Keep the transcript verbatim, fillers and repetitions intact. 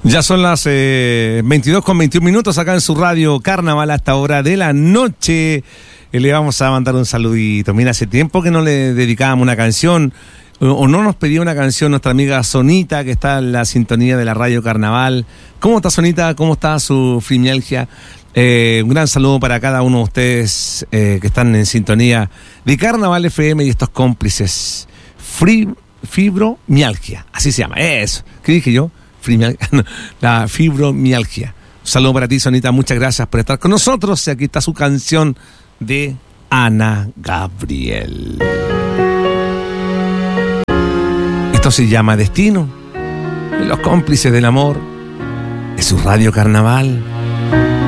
Ya son las eh, veintidós con veintiún minutos acá en su radio Carnaval a esta hora de la noche. Y le vamos a mandar un saludito. Mira, hace tiempo que no le dedicábamos una canción o, o no nos pedía una canción nuestra amiga Sonita, que está en la sintonía de la radio Carnaval. ¿Cómo está Sonita? ¿Cómo está su fibromialgia? Eh, un gran saludo para cada uno de ustedes eh, que están en sintonía de Carnaval F M y estos cómplices. Free, fibromialgia, así se llama. Eso. ¿Qué dije yo? La fibromialgia. Un saludo para ti, Sonita, muchas gracias por estar con nosotros. Y aquí está su canción de Ana Gabriel. Esto se llama Destino, los cómplices del amor, es su radio Carnaval.